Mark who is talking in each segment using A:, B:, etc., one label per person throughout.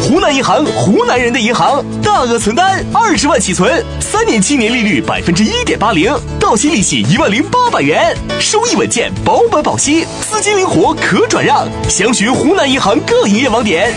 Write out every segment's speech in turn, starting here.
A: 湖南银行，湖南人的银行，大额存单20万起存，3年期年利率1.80%，到期利息10800元，收益稳健，保本保息，资金灵活可转让。详询湖南银行各营业网点。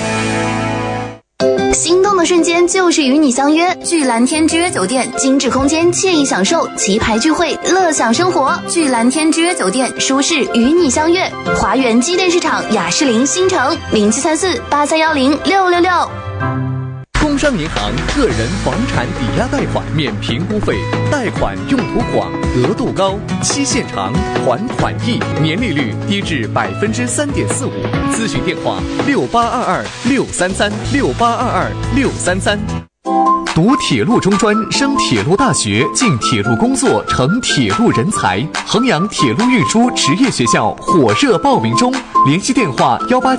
B: 心动的瞬间就是与你相约，聚蓝天之约酒店，精致空间，惬意享受，棋牌聚会，乐享生活。聚蓝天之约酒店，舒适与你相约。华源机电市场雅士林新城073483106666。
C: 工商银行个人房产抵押贷款免评估费，贷款用途广，额度高，期限长，还款易，年利率低至3.45%。咨询电话6822633633。读铁路中专，升铁路大学，进铁路工作，成铁路人才。衡阳铁路运输职业学校火热报名中，联系电话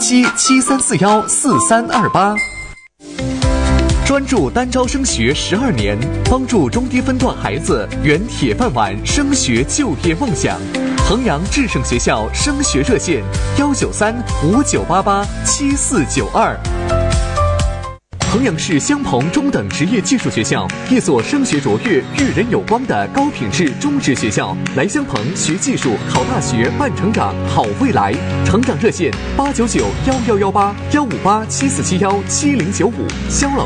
C: 18773414328。专注单招升学12年，帮助中低分段孩子圆铁饭碗升学就业梦想。衡阳智胜学校升学热线19359887492。衡阳市襄鹏中等职业技术学校，一所升学卓越、育人有光的高品质中职学校。来襄鹏学技术、考大学、办成长，好未来。成长热线8991118，15874717095。肖老